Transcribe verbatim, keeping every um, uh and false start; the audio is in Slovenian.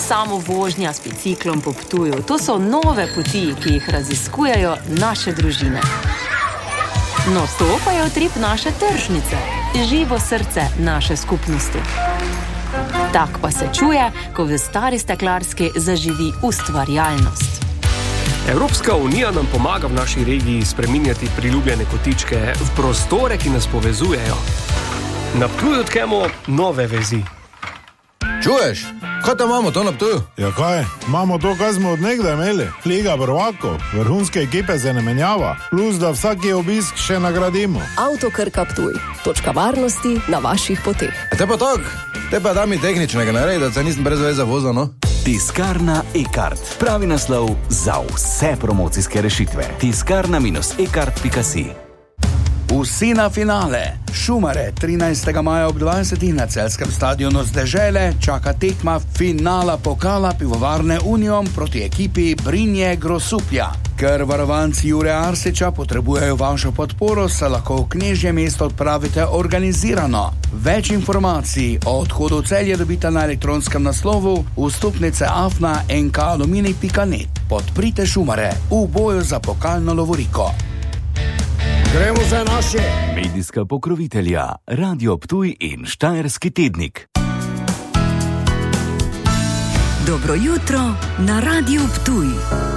samo vožnja s biciklom po Ptuju, to so nove poti, ki jih raziskujejo naše družine. No, to pa je utrip naše tržnice, živo srce naše skupnosti. Tak pa se čuje, ko v Stari Steklarski zaživi ustvarjalnost. Evropska unija nam pomaga v naši regiji spreminjati priljubljene kotičke v prostore, ki nas povezujejo. Na Ptuju tkemo nove vezi. Čuješ? Kaj tam imamo to na Ptuju? Ja kaj? Imamo to, kaj smo od nekdaj imeli. Liga prvakov, vrhunske ekipe se ne menjava, plus da vsaki obisk še nagradimo. Avto Krka Ptuj. Točka varnosti na vaših poteh. A te pa tak? Te pa da mi tehničnega naredi, da se nisem brez veze vozil, no? Tiskarna e-kart. Pravi naslov za vse promocijske rešitve. tiskarna e kart pika si. Vsi na finale. Šumare, trinajstega maja ob dvajsetih na celjskem stadionu z Dežele čaka tekma finala pokala pivovarne Union proti ekipi Brinje Grosuplja. Ker varovanci Jure Arsiča potrebujejo vašo podporo, se lahko v Knežje mesto odpravite organizirano. Več informacij o odhodu v Celje dobite na elektronskem naslovu vstopnice afna en ka alumini pika net. Podprite Šumare v boju za pokalno lovoriko. Gremo za naše. Medijska pokrovitelja Radio Ptuj in Štajerski tednik. Dobro jutro na Radiu Ptuj.